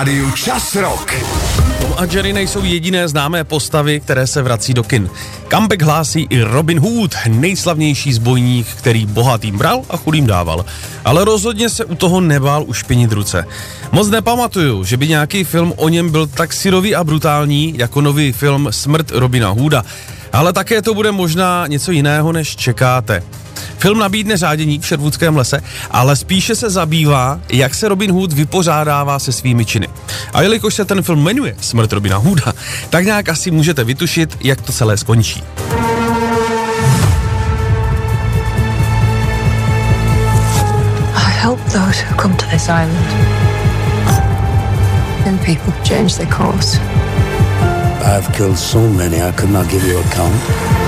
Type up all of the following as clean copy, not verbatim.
Rádiu Čas Rock. Tom a Jerry nejsou jediné známé postavy, které se vrací do kin. Comeback hlásí i Robin Hood, nejslavnější zbojník, který bohatým bral a chudým dával. Ale rozhodně se u toho nebál ušpinit ruce. Moc nepamatuju, že by nějaký film o něm byl tak syrový a brutální jako nový film Smrt Robina Hooda. Ale také to bude možná něco jiného, než čekáte. Film nabídne řádění v Sherwoodském lese, ale spíše se zabývá, jak se Robin Hood vypořádává se svými činy. A jelikož se ten film jmenuje Smrt Robina Hooda, tak nějak asi můžete vytušit, jak to celé skončí. I help those who come to this island. And people change their course. I've killed so many I could not give you a count.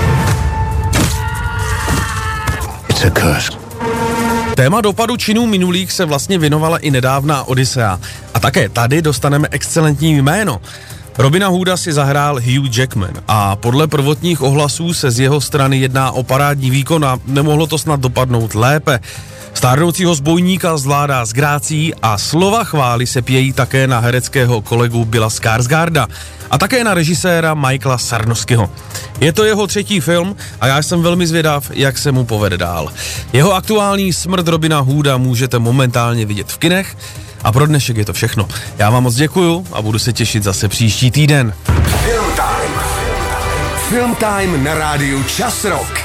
It's a curse. Téma dopadu činů minulých se vlastně věnovala i nedávná Odyssea. A také tady dostaneme excelentní jméno. Robina Hooda si zahrál Hugh Jackman a podle prvotních ohlasů se z jeho strany jedná o parádní výkon a nemohlo to snad dopadnout lépe. Stárnoucího zbojníka zvládá s grácí a slova chvály se pějí také na hereckého kolegu Billa Skarsgarda a také na režiséra Michaela Sarnowského. Je to jeho třetí film a já jsem velmi zvědav, jak se mu povede dál. Jeho aktuální Smrt Robina Hooda můžete momentálně vidět v kinech a pro dnešek je to všechno. Já vám moc děkuju a budu se těšit zase příští týden. Film Time na rádiu Čas Rock.